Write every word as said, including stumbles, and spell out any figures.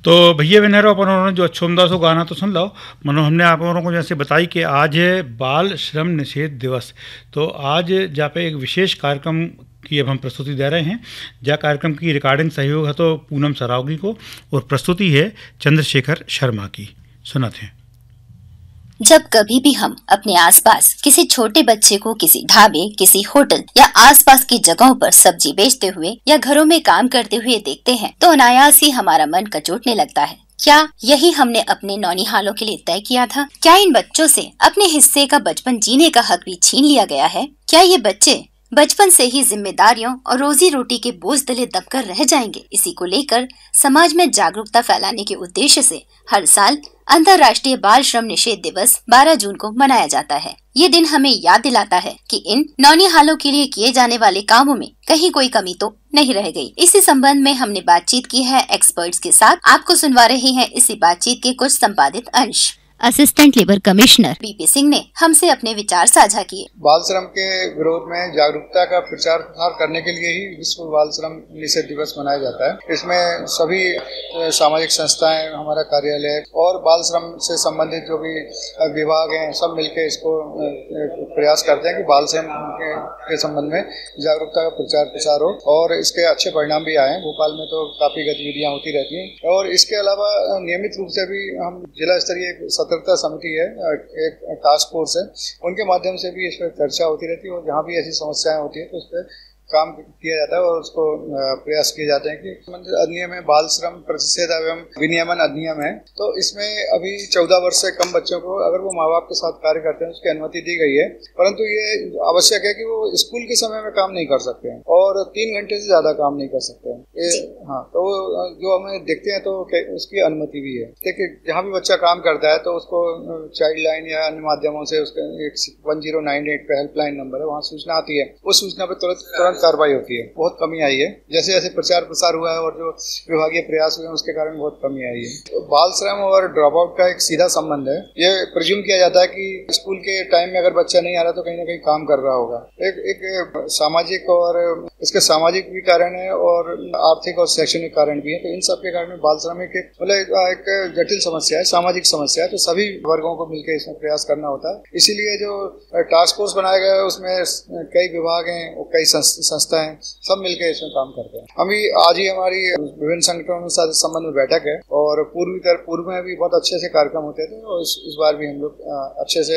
तो भैया बहनों अपन उन्होंने जो अच्छो उमदा सो गाना तो सुन लो। मनो हमने आप लोगों को जैसे बताई कि आज है बाल श्रम निषेध दिवस। तो आज जहाँ पे एक विशेष कार्यक्रम की अब हम प्रस्तुति दे रहे हैं। जहाँ कार्यक्रम की रिकॉर्डिंग सहयोग है तो पूनम सरावगी को और प्रस्तुति है चंद्रशेखर शर्मा की। सुनाते हैं। जब कभी भी हम अपने आसपास किसी छोटे बच्चे को किसी ढाबे, किसी होटल या आसपास की जगहों पर सब्जी बेचते हुए या घरों में काम करते हुए देखते हैं तो अनायास ही हमारा मन कचोटने लगता है। क्या यही हमने अपने नौनिहालों के लिए तय किया था? क्या इन बच्चों से अपने हिस्से का बचपन जीने का हक भी छीन लिया गया है? क्या ये बच्चे बचपन से ही जिम्मेदारियों और रोजी रोटी के बोझ तले दबकर रह जाएंगे? इसी को लेकर समाज में जागरूकता फैलाने के उद्देश्य से हर साल अंतर्राष्ट्रीय बाल श्रम निषेध दिवस बारह जून को मनाया जाता है। ये दिन हमें याद दिलाता है कि इन नौनिहालों के लिए किए जाने वाले कामों में कहीं कोई कमी तो नहीं रह गई। इसी संबंध में हमने बातचीत की है एक्सपर्ट्स के साथ। आपको सुनवा रहे हैं इसी बातचीत के कुछ संपादित अंश। Assistant labour commissioner BP Singh ने हमसे अपने विचार साझा किए। बाल श्रम के विरोध में जागरूकता का प्रचार प्रसार करने के लिए ही विश्व बाल श्रम निषेध दिवस मनाया जाता है। इसमें सभी सामाजिक संस्थाएं, हमारा कार्यालय और बाल श्रम से संबंधित जो भी विभाग हैं सब मिलकर इसको प्रयास करते हैं कि बाल श्रम के, के संबंध में जागरूकता का प्रचार प्रसार हो और इसके अच्छे परिणाम भी आए। भोपाल में तो काफी गतिविधियां होती रहती हैं और इसके अलावा नियमित रूप से भी हम जिला स्तरीय सतर्कता समिति है, एक टास्क फोर्स है, उनके माध्यम से भी इस पर चर्चा होती रहती है और जहाँ भी ऐसी समस्याएं होती है तो उस पर काम किया जाता है और उसको प्रयास किए जाते हैं कि अधिनियम है बाल श्रम प्रतिषेध एवं विनियमन अधिनियम है। तो इसमें अभी चौदह वर्ष से कम बच्चों को अगर वो माँ बाप के साथ कार्य करते हैं उसकी अनुमति दी गई है, परंतु ये आवश्यक है कि वो स्कूल के समय में काम नहीं कर सकते हैं और तीन घंटे से ज्यादा काम नहीं कर सकते हैं। ये हाँ, तो जो हमें देखते हैं तो उसकी अनुमति भी है। देखिए जहाँ भी बच्चा काम करता है तो उसको चाइल्ड लाइन या अन्य माध्यमों से उसका वन जीरो नाइन एट पे हेल्पलाइन नंबर है, वहाँ सूचना आती है। उस सूचना पर तुरंत तुरंत कार्रवाई होती है। बहुत कमी आई है, जैसे जैसे प्रचार प्रसार हुआ है और जो विभागीय प्रयास हुए हैं उसके कारण बहुत कमी आई है। तो बाल श्रम और ड्रॉप आउट का एक सीधा संबंध है। ये प्रिज्यूम किया जाता है कि स्कूल के टाइम में अगर बच्चा नहीं आ रहा तो कहीं ना कहीं काम कर रहा होगा। एक एक सामाजिक और इसके सामाजिक भी कारण है और आर्थिक और शैक्षणिक कारण भी है। तो इन सब के कारण बाल श्रम एक मतलब एक जटिल समस्या है, सामाजिक समस्या है। तो सभी वर्गों को मिलकर इसमें प्रयास करना होता है। इसीलिए जो टास्क फोर्स बनाया गया है उसमें कई विभाग हैं और कई संस्थाएं सब मिलकर इसमें काम करते हैं। अभी आज ही हमारी विभिन्न संगठनों के साथ संबंध में बैठक है और पूर्व पूर्व में भी बहुत अच्छे से कार्यक्रम होते थे और इस, इस बार भी हम लोग अच्छे से